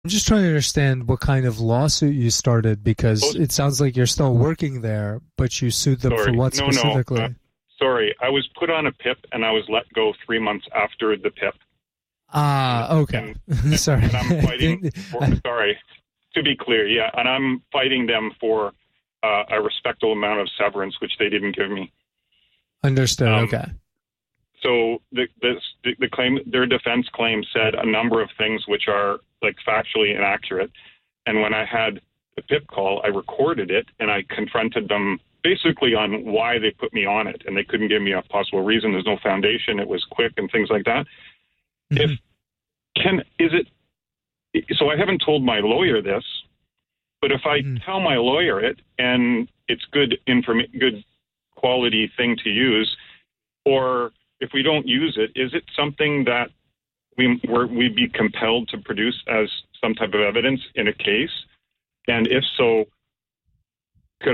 I'm just trying to understand what kind of lawsuit you started, because it sounds like you're still working there, but you sued them for what specifically? Sorry, I was put on a PIP and I was let go 3 months after the PIP. Okay. Sorry. And I'm fighting sorry, to be clear, yeah, and I'm fighting them for a respectable amount of severance, which they didn't give me. Understood. Okay. So the claim, their defense claim said a number of things which are like factually inaccurate. And when I had the PIP call, I recorded it and I confronted them basically on why they put me on it. And they couldn't give me a possible reason. There's no foundation. It was quick and things like that. So I haven't told my lawyer this, but if I tell my lawyer it and it's good quality thing to use, or if we don't use it, is it something that we'd be compelled to produce as some type of evidence in a case? And if so, could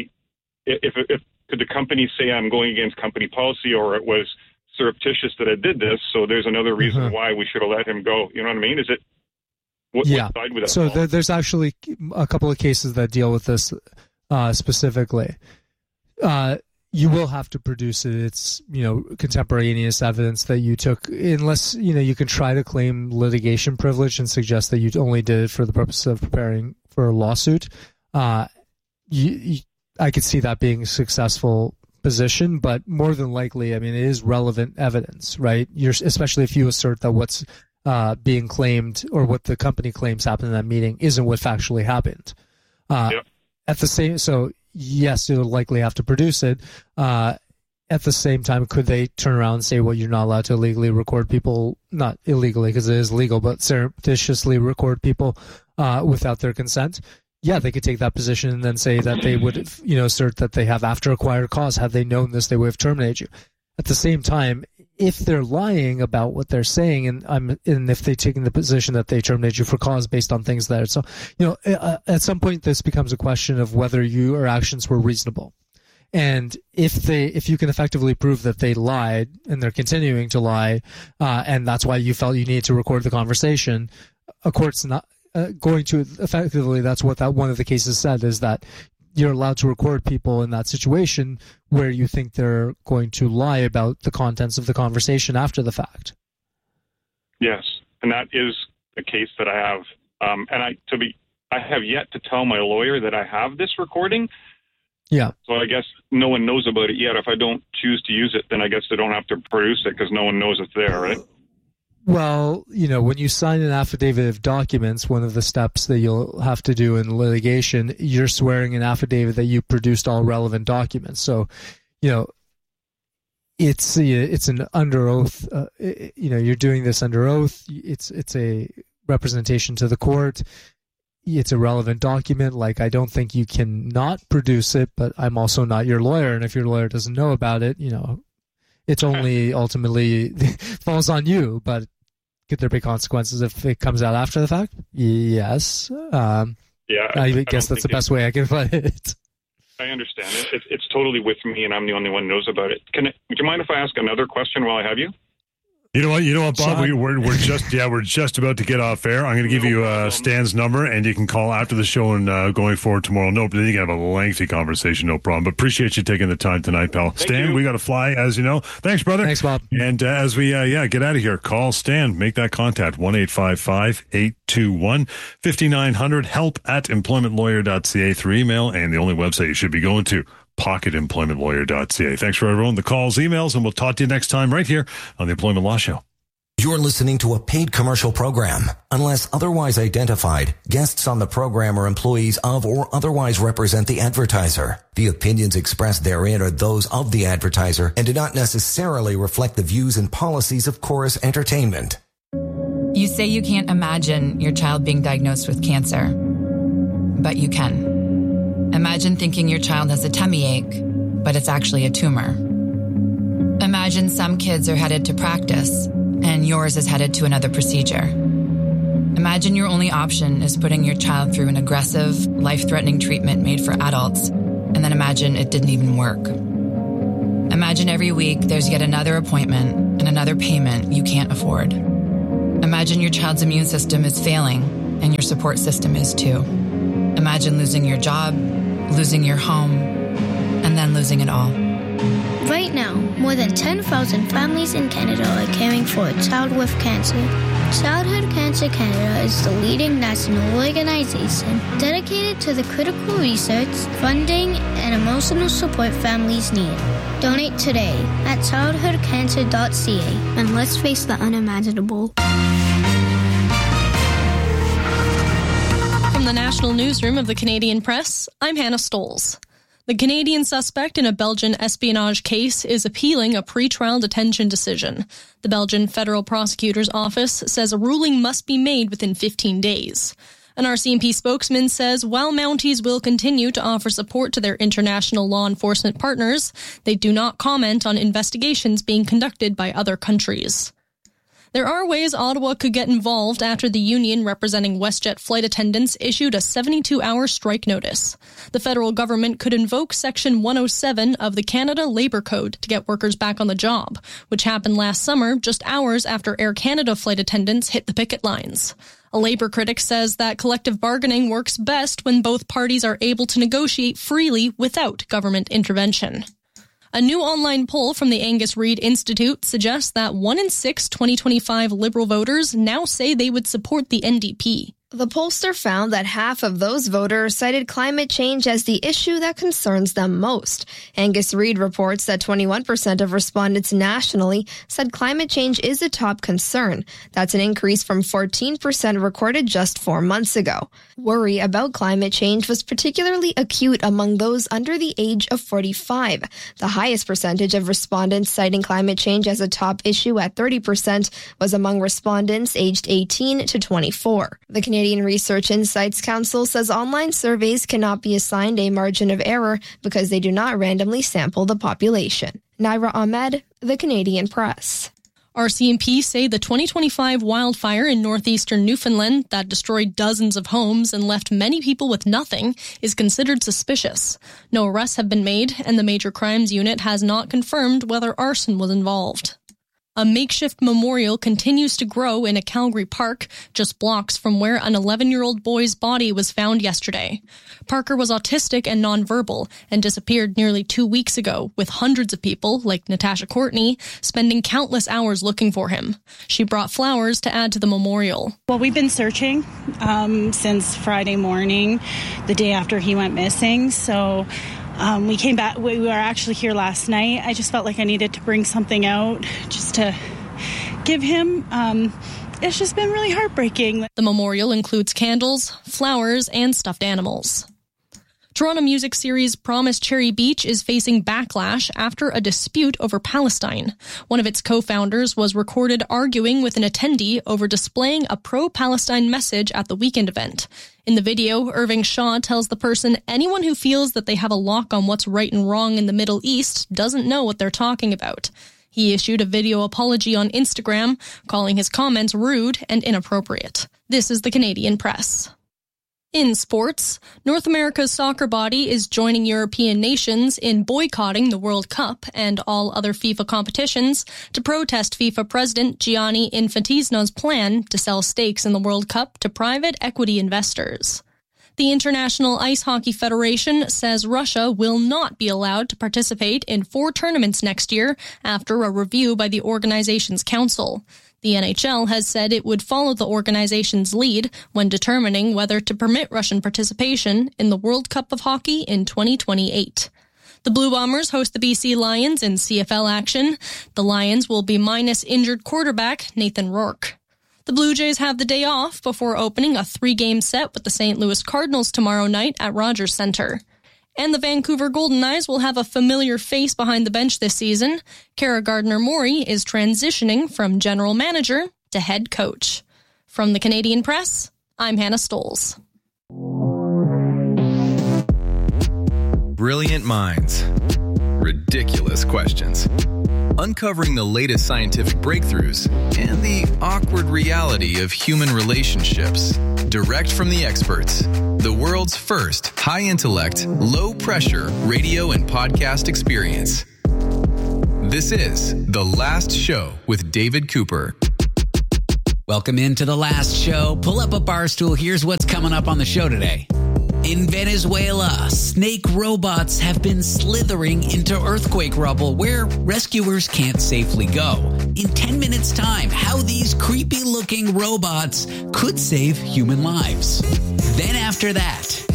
the company say I'm going against company policy, or it was surreptitious that I did this, so there's another reason why we should have let him go? You know what I mean? Is it what side would that so fall? There's actually a couple of cases that deal with this specifically. You will have to produce it. It's, contemporaneous evidence that you took, unless, you can try to claim litigation privilege and suggest that you only did it for the purpose of preparing for a lawsuit. I could see that being a successful position, but more than likely, it is relevant evidence, right? Especially if you assert that what's being claimed or what the company claims happened in that meeting isn't what factually happened. Yes, you'll likely have to produce it. At the same time, could they turn around and say, well, you're not allowed to illegally record people, not illegally because it is legal, but surreptitiously record people without their consent? Yeah, they could take that position and then say that they would, assert that they have after acquired cause. Had they known this, they would have terminated you. At the same time, if they're lying about what they're saying, and if they're taking the position that they terminate you for cause based on things that, at some point this becomes a question of whether your actions were reasonable. And if you can effectively prove that they lied and they're continuing to lie, and that's why you felt you needed to record the conversation, a court's not going to effectively. That's what that one of the cases said, is that you're allowed to record people in that situation where you think they're going to lie about the contents of the conversation after the fact. Yes, and that is a case that I have. I have yet to tell my lawyer that I have this recording. Yeah. So I guess no one knows about it yet. If I don't choose to use it, then I guess they don't have to produce it because no one knows it's there, right? Well, when you sign an affidavit of documents, one of the steps that you'll have to do in litigation, you're swearing an affidavit that you produced all relevant documents. So, it's an under oath. You're doing this under oath. It's a representation to the court. It's a relevant document. Like, I don't think you can not produce it, but I'm also not your lawyer. And if your lawyer doesn't know about it, it's only ultimately falls on you. But could there be consequences if it comes out after the fact? Yes. I guess that's the best way I can put it. I understand. It's totally with me, and I'm the only one who knows about it. Would you mind if I ask another question while I have you? You know what, Bob? We're just about to get off air. I'm going to give you Stan's number, and you can call after the show and going forward tomorrow. No, but then you can have a lengthy conversation, no problem. But appreciate you taking the time tonight, pal. Stan, we got to fly, as you know. Thanks, brother. Thanks, Bob. And as we get out of here, call Stan. Make that contact 1-855-821-5900. help@employmentlawyer.ca through email, and the only website you should be going to, pocketemploymentlawyer.ca. Thanks for everyone. The calls, emails, and we'll talk to you next time right here on the Employment Law Show. You're listening to a paid commercial program. Unless otherwise identified, guests on the program are employees of or otherwise represent the advertiser. The opinions expressed therein are those of the advertiser and do not necessarily reflect the views and policies of Chorus Entertainment. You say you can't imagine your child being diagnosed with cancer, but you can. Imagine thinking your child has a tummy ache, but it's actually a tumor. Imagine some kids are headed to practice, and yours is headed to another procedure. Imagine your only option is putting your child through an aggressive, life-threatening treatment made for adults, and then imagine it didn't even work. Imagine every week there's yet another appointment and another payment you can't afford. Imagine your child's immune system is failing, and your support system is too. Imagine losing your job, losing your home, and then losing it all. Right now, more than 10,000 families in Canada are caring for a child with cancer. Childhood Cancer Canada is the leading national organization dedicated to the critical research, funding, and emotional support families need. Donate today at childhoodcancer.ca and let's face the unimaginable. From the National Newsroom of the Canadian Press, I'm Hannah Stoles. The Canadian suspect in a Belgian espionage case is appealing a pretrial detention decision. The Belgian Federal Prosecutor's Office says a ruling must be made within 15 days. An RCMP spokesman says while Mounties will continue to offer support to their international law enforcement partners, they do not comment on investigations being conducted by other countries. There are ways Ottawa could get involved after the union representing WestJet flight attendants issued a 72-hour strike notice. The federal government could invoke Section 107 of the Canada Labour Code to get workers back on the job, which happened last summer just hours after Air Canada flight attendants hit the picket lines. A Labour critic says that collective bargaining works best when both parties are able to negotiate freely without government intervention. A new online poll from the Angus Reid Institute suggests that 1 in 6 2025 Liberal voters now say they would support the NDP. The pollster found that half of those voters cited climate change as the issue that concerns them most. Angus Reid reports that 21% of respondents nationally said climate change is a top concern. That's an increase from 14% recorded just 4 months ago. Worry about climate change was particularly acute among those under the age of 45. The highest percentage of respondents citing climate change as a top issue at 30% was among respondents aged 18 to 24. The Canadian Research Insights Council says online surveys cannot be assigned a margin of error because they do not randomly sample the population. Naira Ahmed, The Canadian Press. RCMP say the 2025 wildfire in northeastern Newfoundland that destroyed dozens of homes and left many people with nothing is considered suspicious. No arrests have been made, and the Major Crimes Unit has not confirmed whether arson was involved. A makeshift memorial continues to grow in a Calgary park, just blocks from where an 11-year-old boy's body was found yesterday. Parker was autistic and nonverbal and disappeared nearly 2 weeks ago, with hundreds of people, like Natasha Courtney, spending countless hours looking for him. She brought flowers to add to the memorial. Well, we've been searching since Friday morning, the day after he went missing, so... we came back, we were actually here last night. I just felt like I needed to bring something out just to give him. It's just been really heartbreaking. The memorial includes candles, flowers, and stuffed animals. Toronto music series Promise Cherry Beach is facing backlash after a dispute over Palestine. One of its co-founders was recorded arguing with an attendee over displaying a pro-Palestine message at the weekend event. In the video, Irving Shaw tells the person anyone who feels that they have a lock on what's right and wrong in the Middle East doesn't know what they're talking about. He issued a video apology on Instagram, calling his comments rude and inappropriate. This is the Canadian Press. In sports, North America's soccer body is joining European nations in boycotting the World Cup and all other FIFA competitions to protest FIFA President Gianni Infantino's plan to sell stakes in the World Cup to private equity investors. The International Ice Hockey Federation says Russia will not be allowed to participate in 4 tournaments next year after a review by the organization's council. The NHL has said it would follow the organization's lead when determining whether to permit Russian participation in the World Cup of Hockey in 2028. The Blue Bombers host the BC Lions in CFL action. The Lions will be minus injured quarterback Nathan Rourke. The Blue Jays have the day off before opening a 3-game set with the St. Louis Cardinals tomorrow night at Rogers Centre. And the Vancouver Golden Knights will have a familiar face behind the bench this season. Kara Gardner-Murray is transitioning from general manager to head coach. From the Canadian Press, I'm Hannah Stoles. Brilliant minds. Ridiculous questions. Uncovering the latest scientific breakthroughs and the awkward reality of human relationships. Direct from the experts. The world's first high-intellect, low-pressure radio and podcast experience. This is The Last Show with David Cooper. Welcome into the last show. Pull up a bar stool. Here's what's coming up on the show today. In Venezuela, snake robots have been slithering into earthquake rubble where rescuers can't safely go. In 10 minutes' time, how these creepy-looking robots could save human lives. Then after that,